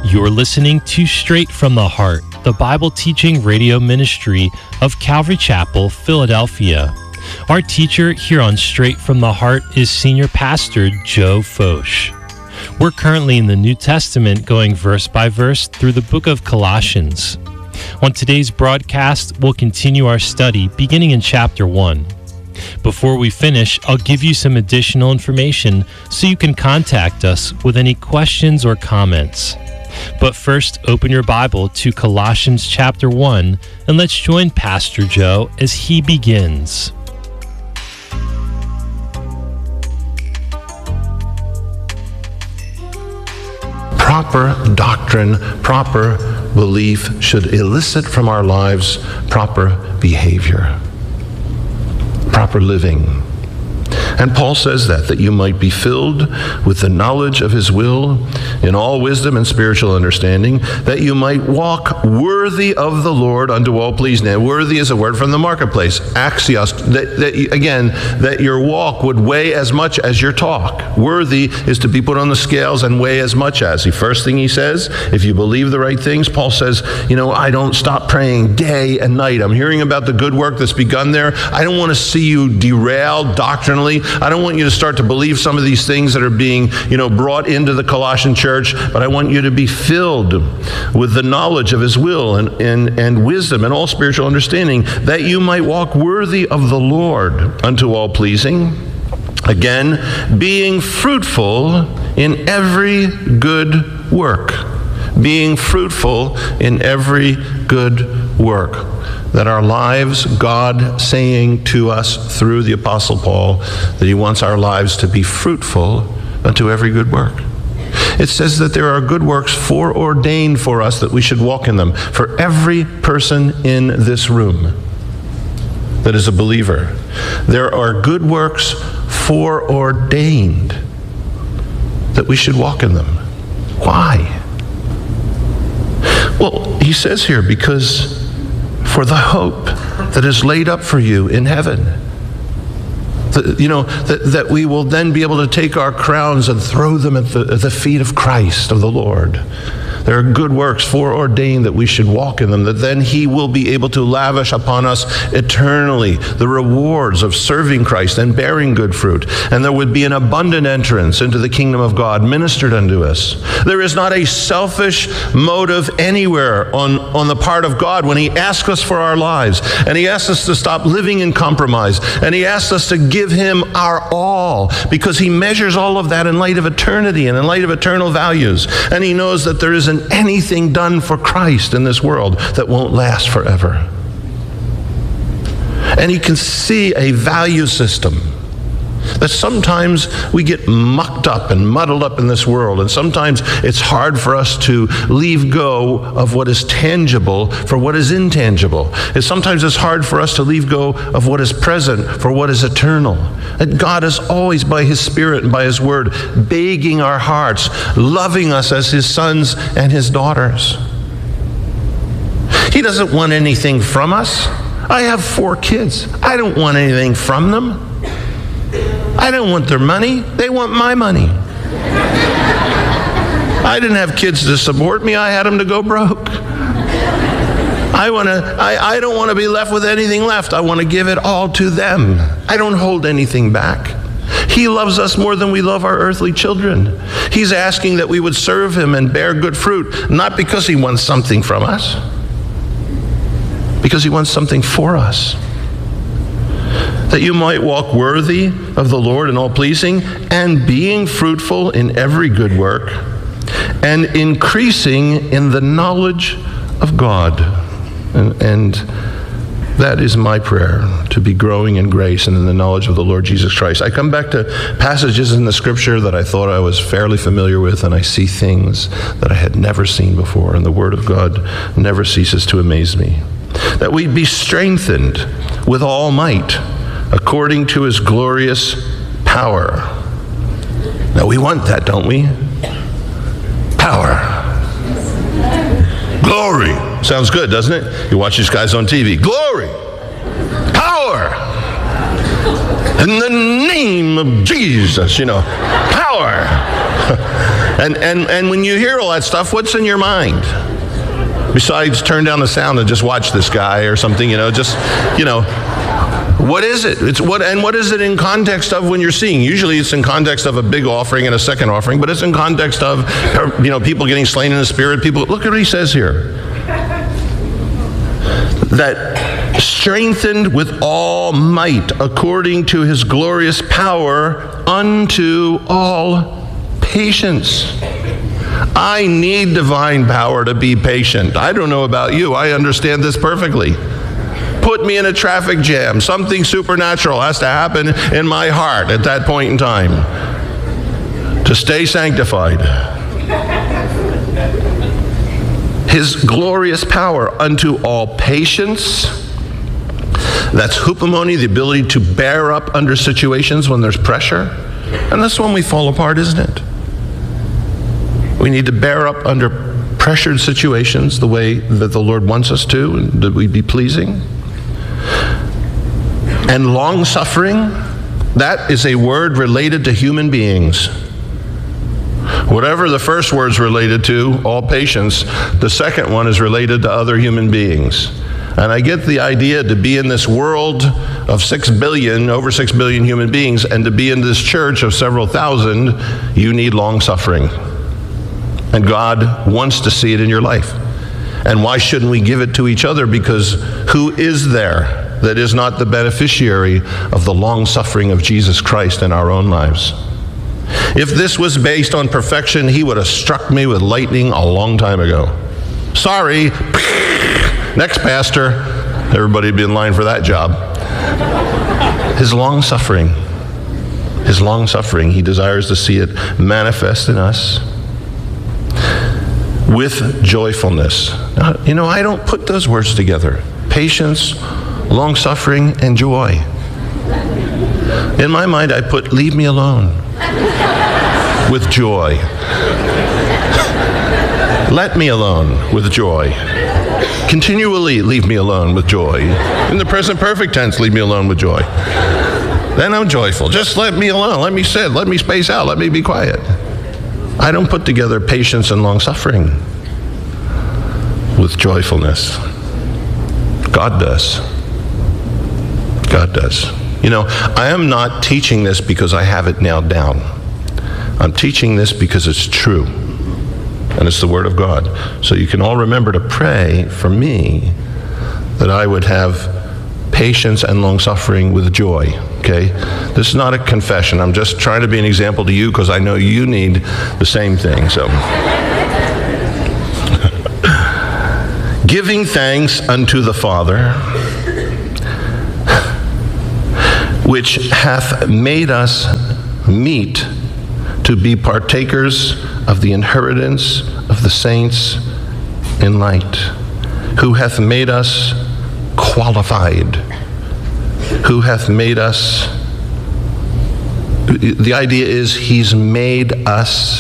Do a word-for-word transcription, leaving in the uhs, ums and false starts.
You're listening to Straight from the Heart, the Bible teaching radio ministry of Calvary Chapel, Philadelphia. Our teacher here on Straight from the Heart is Senior Pastor Joe Focht. We're currently in the New Testament going verse by verse through the book of Colossians. On today's broadcast, we'll continue our study beginning in chapter one. Before we finish, I'll give you some additional information so you can contact us with any questions or comments. But first, open your Bible to Colossians chapter one, and let's join Pastor Joe as he begins. Proper doctrine, proper belief should elicit from our lives proper behavior, proper living. And Paul says that, that you might be filled with the knowledge of his will in all wisdom and spiritual understanding, that you might walk worthy of the Lord unto all pleasing. Now, worthy is a word from the marketplace, axios, that, that again, that your walk would weigh as much as your talk. Worthy is to be put on the scales and weigh as much as. The first thing he says, if you believe the right things, Paul says, you know, I don't stop praying day and night. I'm hearing about the good work that's begun there. I don't want to see you derailed doctrinally. I don't want you to start to believe some of these things that are being, you know, brought into the Colossian church, but I want you to be filled with the knowledge of his will and, and, and wisdom and all spiritual understanding, that you might walk worthy of the Lord unto all pleasing. Again, being fruitful in every good work. Being fruitful in every good work. That our lives, God saying to us through the Apostle Paul, that he wants our lives to be fruitful unto every good work. It says that there are good works foreordained for us that we should walk in them. For every person in this room that is a believer, there are good works foreordained that we should walk in them. Why? Well, he says here, because for the hope that is laid up for you in heaven. The, you know, that, that we will then be able to take our crowns and throw them at the, at the feet of Christ, of the Lord. There are good works foreordained that we should walk in them, that then he will be able to lavish upon us eternally the rewards of serving Christ and bearing good fruit. And there would be an abundant entrance into the kingdom of God ministered unto us. There is not a selfish motive anywhere on, on the part of God when he asks us for our lives. And he asks us to stop living in compromise. And he asks us to give him our all, because he measures all of that in light of eternity and in light of eternal values. And he knows that there isn't anything done for Christ in this world that won't last forever. And he can see a value system that sometimes we get mucked up and muddled up in this world, and sometimes it's hard for us to leave go of what is tangible for what is intangible. And sometimes it's hard for us to leave go of what is present for what is eternal. And God is always, by his Spirit and by his word, begging our hearts, loving us as his sons and his daughters. He doesn't want anything from us. I have four kids. I don't want anything from them. I don't want their money. They want my money. I didn't have kids to support me. I had them to go broke. I want to. I, I don't want to be left with anything left. I want to give it all to them. I don't hold anything back. He loves us more than we love our earthly children. He's asking that we would serve him and bear good fruit, not because he wants something from us, because he wants something for us. That you might walk worthy of the Lord and all pleasing, and being fruitful in every good work, and increasing in the knowledge of God. And, and that is my prayer, to be growing in grace and in the knowledge of the Lord Jesus Christ. I come back to passages in the scripture that I thought I was fairly familiar with, and I see things that I had never seen before, and the word of God never ceases to amaze me. That we be strengthened with all might, according to his glorious power. Now we want that, don't we? Power. Glory. Sounds good, doesn't it? You watch these guys on T V. Glory. Power. In the name of Jesus, you know. Power. And, and, and when you hear all that stuff, what's in your mind? Besides, turn down the sound and just watch this guy or something, you know, just, you know, what is it? It's what, and what is it in context of when you're seeing? Usually it's in context of a big offering and a second offering, but it's in context of, you know, people getting slain in the spirit. People, look at what he says here. That strengthened with all might according to his glorious power unto all patience. I need divine power to be patient. I don't know about you. I understand this perfectly. Put me in a traffic jam. Something supernatural has to happen in my heart at that point in time to stay sanctified. His glorious power unto all patience. That's hupomone, the ability to bear up under situations when there's pressure. And that's when we fall apart, isn't it? We need to bear up under pressured situations the way that the Lord wants us to, and that we be pleasing. And long-suffering, that is a word related to human beings. Whatever the first word's related to, all patience, the second one is related to other human beings. And I get the idea to be in this world of six billion, over six billion human beings, and to be in this church of several thousand, you need long-suffering. And God wants to see it in your life. And why shouldn't we give it to each other? Because who is there that is not the beneficiary of the long-suffering of Jesus Christ in our own lives? If this was based on perfection, he would have struck me with lightning a long time ago. Sorry. Next pastor. Everybody would be in line for that job. His long-suffering. His long-suffering. He desires to see it manifest in us with joyfulness. Now, you know, I don't put those words together. Patience, long-suffering, and joy. In my mind, I put, leave me alone with joy. Let me alone with joy. Continually leave me alone with joy. In the present perfect tense, leave me alone with joy. Then I'm joyful. Just let me alone. Let me sit. Let me space out. Let me be quiet. I don't put together patience and long-suffering with joyfulness. God does. God does. You know, I am not teaching this because I have it nailed down. I'm teaching this because it's true. And it's the Word of God. So you can all remember to pray for me that I would have patience and long-suffering with joy. Okay? This is not a confession. I'm just trying to be an example to you because I know you need the same thing. So, giving thanks unto the Father, which hath made us meet to be partakers of the inheritance of the saints in light, who hath made us qualified, who hath made us, the idea is he's made us